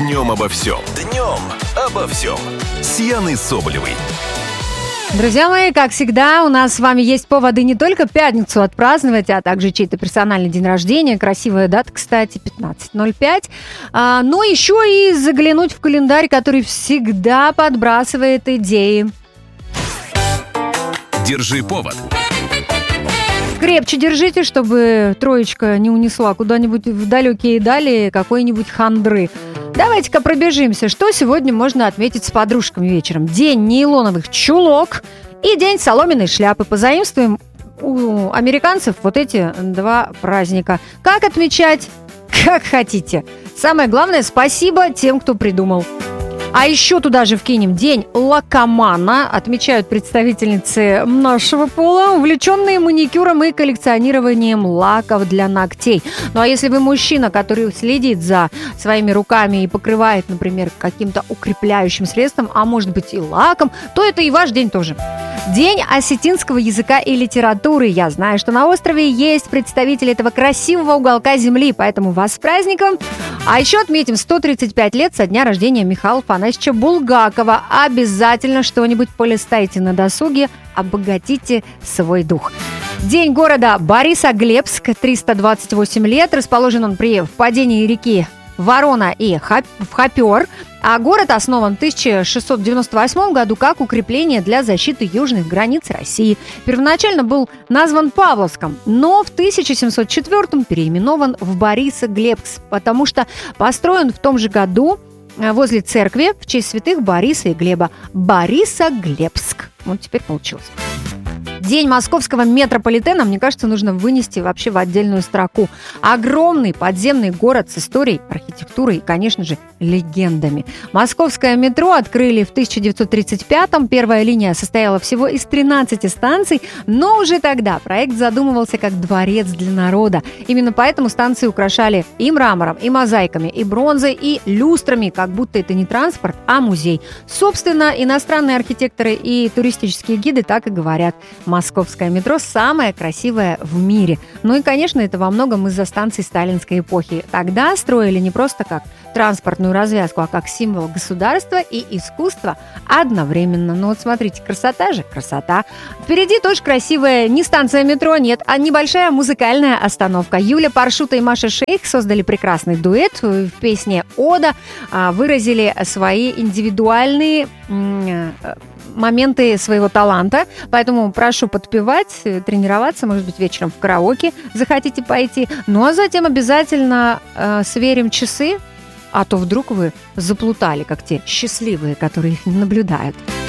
Днем обо всем. Днем обо всем. С Яной Соболевой. Друзья мои, как всегда, у нас с вами есть поводы не только пятницу отпраздновать, а также чей-то персональный день рождения. Красивая дата, кстати, 15:05. Но еще и заглянуть в календарь, который всегда подбрасывает идеи. Держи повод. Крепче держите, чтобы троечка не унесла куда-нибудь в далекие дали какой-нибудь хандры. Давайте-ка пробежимся. Что сегодня можно отметить с подружками вечером? День нейлоновых чулок и день соломенной шляпы. Позаимствуем у американцев вот эти два праздника. Как отмечать? Как хотите. Самое главное, спасибо тем, кто придумал. А еще туда же вкинем день лакомана. Отмечают представительницы нашего пола, увлеченные маникюром и коллекционированием лаков для ногтей. Ну а если вы мужчина, который следит за своими руками и покрывает, например, каким-то укрепляющим средством, а может быть и лаком, то это и ваш день тоже. День осетинского языка и литературы. Я знаю, что на острове есть представители этого красивого уголка земли, поэтому вас с праздником. А еще отметим 135 лет со дня рождения Михаила Афанасьевича Булгакова. Обязательно что-нибудь полистайте на досуге, обогатите свой дух. День города Борисоглебск, 328 лет. Расположен он при впадении реки Ворона и Хопер. А город основан в 1698 году как укрепление для защиты южных границ России. Первоначально был назван Павловском, но в 1704 переименован в Борисоглебск, потому что построен в том же году возле церкви в честь святых Бориса и Глеба. Борисоглебск. Вот теперь получилось. День московского метрополитена, мне кажется, нужно вынести вообще в отдельную строку. Огромный подземный город с историей, архитектурой и, конечно же, легендами. Московское метро открыли в 1935-м. Первая линия состояла всего из 13 станций, но уже тогда проект задумывался как дворец для народа. Именно поэтому станции украшали и мрамором, и мозаиками, и бронзой, и люстрами, как будто это не транспорт, а музей. Собственно, иностранные архитекторы и туристические гиды так и говорят. Московское метро самое красивое в мире. Ну и, конечно, это во многом из-за станций сталинской эпохи. Тогда строили не просто как транспортную развязку, а как символ государства и искусства одновременно. Ну вот смотрите, красота же, красота. Впереди тоже красивая не станция метро, нет, а небольшая музыкальная остановка. Юля Паршута и Маша Шейх создали прекрасный дуэт в песне «Ода», выразили свои индивидуальные моменты своего таланта, поэтому прошу подпевать, тренироваться, может быть, вечером в караоке захотите пойти, ну а затем обязательно сверим часы, а то вдруг вы заплутали, как те счастливые, которые их наблюдают.